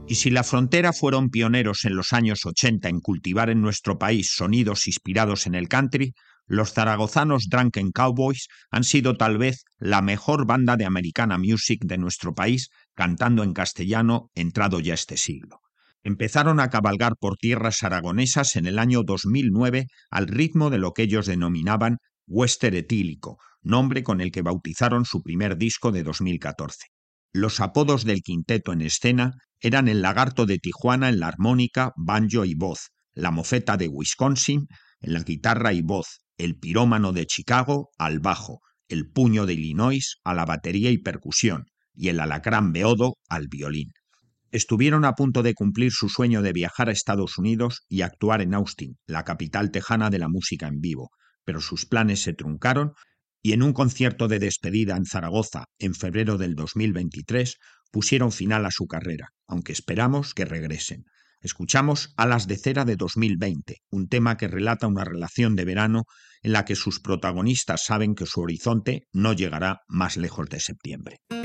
Y si La Frontera fueron pioneros en los años 80 en cultivar en nuestro país sonidos inspirados en el country, los zaragozanos Drunken Cowboys han sido tal vez la mejor banda de Americana Music de nuestro país cantando en castellano entrado ya este siglo. Empezaron a cabalgar por tierras aragonesas en el año 2009 al ritmo de lo que ellos denominaban western etílico, nombre con el que bautizaron su primer disco de 2014. Los apodos del quinteto en escena eran el Lagarto de Tijuana en la armónica, banjo y voz, la Mofeta de Wisconsin en la guitarra y voz, el Pirómano de Chicago al bajo, el Puño de Illinois a la batería y percusión y el Alacrán Beodo al violín. Estuvieron a punto de cumplir su sueño de viajar a Estados Unidos y actuar en Austin, la capital tejana de la música en vivo, pero sus planes se truncaron y en un concierto de despedida en Zaragoza en febrero del 2023 pusieron final a su carrera, aunque esperamos que regresen. Escuchamos Alas de Cera de 2020, un tema que relata una relación de verano en la que sus protagonistas saben que su horizonte no llegará más lejos de septiembre.